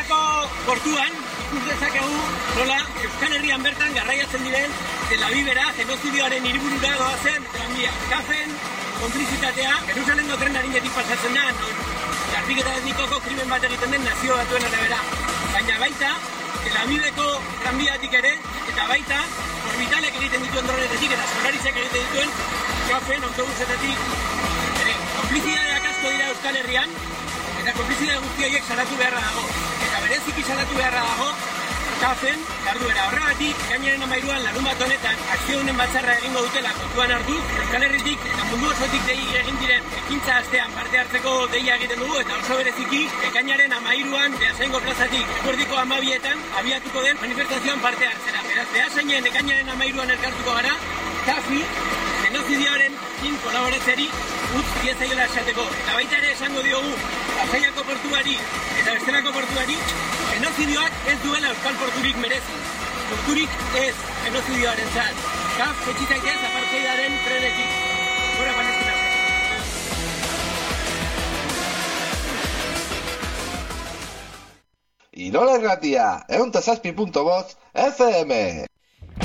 Bestelako portuan ikus dezakegu nola Euskal Herrian bertan garraiatzen diren Tel Avivera genozidioaren hiriburura doazen tranbia. Kafen konplizitatea Jerusalengo tren arinetik pasatzen da, garbiketa etnikoko krimen bat egiten den Nazio Batuen arabera. Baina baita Tel Aviveko tranbiatik ere, eta baita orbitalek egiten dituen dronetetik eta solarizek egiten dituen kafen autobusetetik ere. Konplizidadeak asko dira Euskal Herrian, eta konplizidade guzti horiek salatu beharra dago. Eta bereziki salatu beharra dago kafen jarduera. Horregatik, ekainaren 13an larunbat honetan akziodunen batzarra egingo dutela kontuan hartu, Euskal Herritik eta mundu osotik dei egin diren ekintza astean parte hartzeko deia egiten dugu, eta oso bereziki ekainaren 13an Beasaingo plazatik eguerdiko 12etan abiatuko den manifestazioan parte hartzera. Beraz, Beasainen ekainaren 13an elkartuko gara, kafi genozidioaren kolaboratzeri utz diezaiola esateko. Eta baita ere esango diogu Pasaiako portuari eta bestelako portuari genozidioak ez duela euskal porturik merezi. Porturik ez genozidioaren zat. Kaf, etxitaitez apartheidaren trenetik. Gora Palestina. Irola Irratia, 107.5 FM.